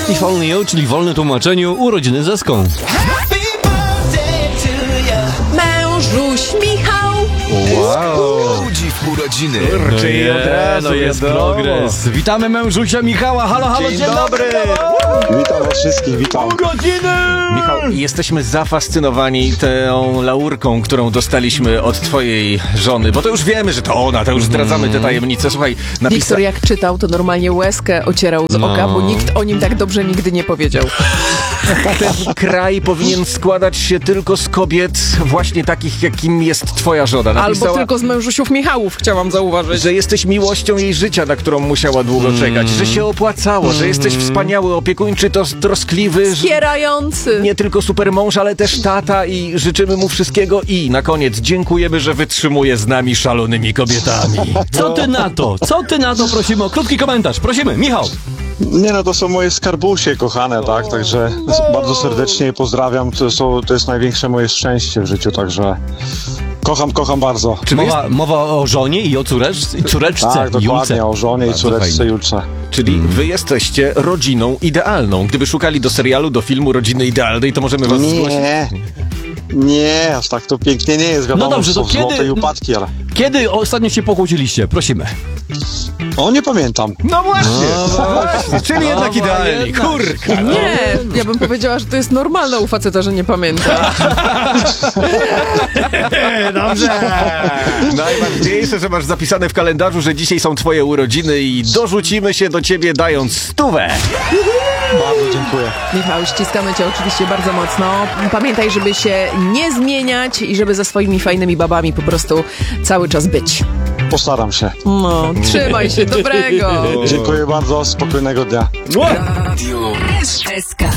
If Only You, czyli w wolnym tłumaczeniu urodziny zeską. Mężuś Michał. Wow. Ludzi w urodziny. Kurczę, no jest progres. Witamy mężusia Michała. Halo, halo, dzień dobry. Witam was wszystkich, witam. Urodziny! Michał, jesteśmy zafascynowani tą laurką, którą dostaliśmy od twojej żony, bo to już wiemy, że to ona, to już zdradzamy te tajemnice. Słuchaj, Wiktor jak czytał, to normalnie łezkę ocierał z oka, bo nikt o nim tak dobrze nigdy nie powiedział. ten kraj powinien składać się tylko z kobiet właśnie takich, jakim jest twoja żona. Albo tylko z mężusiów Michałów, chciałam zauważyć. Że jesteś miłością jej życia, na którą musiała długo czekać, że się opłacało, że jesteś wspaniały, opiekuńczy, troskliwy, Wspierający. nie tylko super mąż, ale też tata i życzymy mu wszystkiego i na koniec dziękujemy, że wytrzymuje z nami szalonymi kobietami. Co ty na to? Co ty na to? Prosimy o krótki komentarz. Prosimy, Michał. Nie no, to są moje skarbusie kochane, tak? Także bardzo serdecznie je pozdrawiam. To jest największe moje szczęście w życiu, także kocham bardzo. Czy Mowa o żonie i o córeczce. Tak, dokładnie, Julce. o żonie i Bardzo córeczce fajnie. Julce. Czyli wy jesteście rodziną idealną. Gdyby szukali do serialu, do filmu Rodziny Idealnej, to możemy was zgłosić. Nie, aż tak to pięknie nie jest, wiadomo, No dobrze, są to kiedy- złote i upadki, ale... Kiedy ostatnio się pokłóciliście? Prosimy. O, nie pamiętam. No właśnie, czyli jednak idealni. jednak. Kurka. Nie, ja bym powiedziała, że to jest normalne u faceta, że nie pamięta. Dobrze. Najważniejsze, że masz zapisane w kalendarzu, że dzisiaj są twoje urodziny i dorzucimy się do ciebie dając 100. Bardzo dziękuję. Michał, ściskamy cię oczywiście bardzo mocno. Pamiętaj, żeby się nie zmieniać i żeby ze swoimi fajnymi babami po prostu cały czas być. Postaram się. No, trzymaj się, dobrego. Dziękuję bardzo, spokojnego dnia. Radio SK.